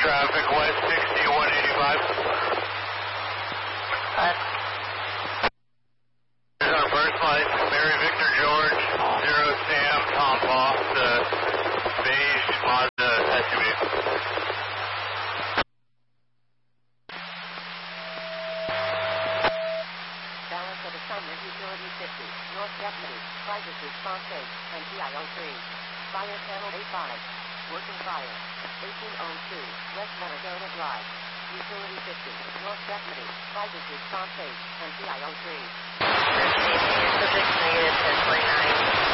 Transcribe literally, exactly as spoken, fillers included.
traffic, West sixty, one eighty-five. Uh, Here's our first flight, Mary Victor George, zero Sam, Tom Fox, the beige Mazda S U V. Balance of assignment, Utility fifty, North Deputy, Private Response eight, and P I O three. Fire Channel A five. Working fire. eighteen oh two, West Maradona Drive. Utility fifty, North Deputy, Private Response eight, and P I O three. subject negative ten twenty-nine.